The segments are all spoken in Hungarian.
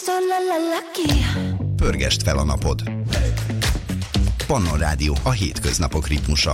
Pörgesd fel a napod. Pannon Rádió, a hétköznapok ritmusa.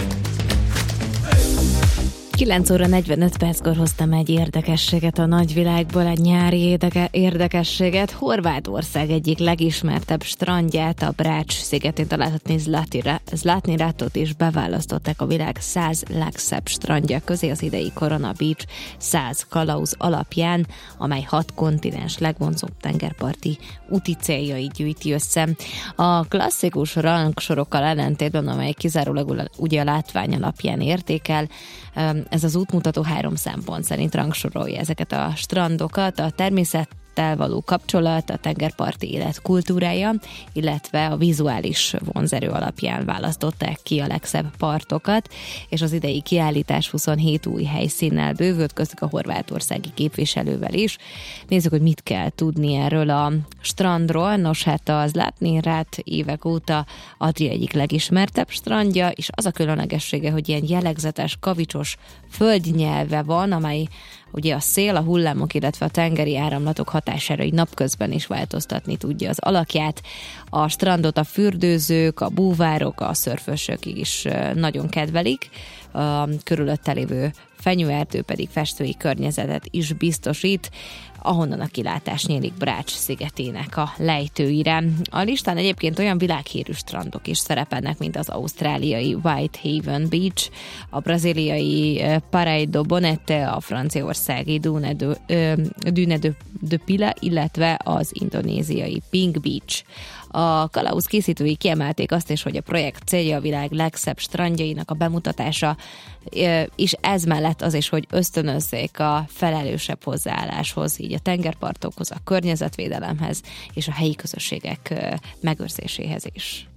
9 óra 45 perckor hoztam egy érdekességet a nagyvilágból, egy nyári érdekességet. Horvátország egyik legismertebb strandját, a Brač szigetén találhatni Zlatni Ratot is beválasztották a világ 100 legszebb strandja közé az idei Corona Beach 100 kalauz alapján, amely 6 kontinens legvonzóbb tengerparti úti céljait gyűjti össze. A klasszikus rangsorokkal ellentétben, amely kizárólag ugye a látvány alapján értékel, ez az útmutató 3 szempont szerint rangsorolja ezeket a strandokat: a természettel való kapcsolat, a tengerparti élet kultúrája, illetve a vizuális vonzerő alapján választották ki a legszebb partokat, és az idei kiállítás 27 új helyszínnel bővült, köztük a horvátországi képviselővel is. Nézzük, hogy mit kell tudni erről a strandról. Nos, hát a Zlatni Rat évek óta Adria egyik legismertebb strandja, és az a különlegessége, hogy ilyen jellegzetes, kavicsos földnyelve van, amely ugye a szél, a hullámok, illetve a tengeri áramlatok hatására így napközben is változtatni tudja az alakját. A strandot a fürdőzők, a búvárok, a szörfösök is nagyon kedvelik. A körülötte lévő fenyőerdő pedig festői környezetet is biztosít, ahonnan a kilátás nyílik Brač szigetének a lejtőire. A listán egyébként olyan világhírű strandok is szerepelnek, mint az ausztráliai Whitehaven Beach, a braziliai Praia do Bonete, a franciaországi Dune de Pila, illetve az indonéziai Pink Beach. A kalauz készítői kiemelték azt is, hogy a projekt célja a világ legszebb strandjainak a bemutatása, és ez mellett az is, hogy ösztönözzék a felelősebb hozzáálláshoz, így a tengerpartokhoz, a környezetvédelemhez és a helyi közösségek megőrzéséhez is.